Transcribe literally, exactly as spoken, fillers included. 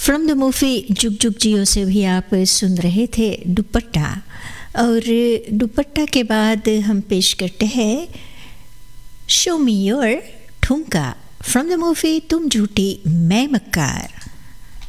From the movie जुग जुग जियो से भी आप सुन रहे थे दुपट्टा। और दुपट्टा के बाद हम पेश करते हैं शो मी योर ठुमका फ्रॉम द मूवी तुम झूठी मैं मक्कार।